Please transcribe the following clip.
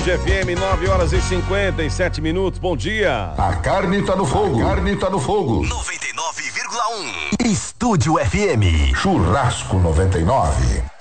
FM, 9h57. Bom dia. A carne tá no fogo. 99,1. Estúdio FM. Churrasco 99.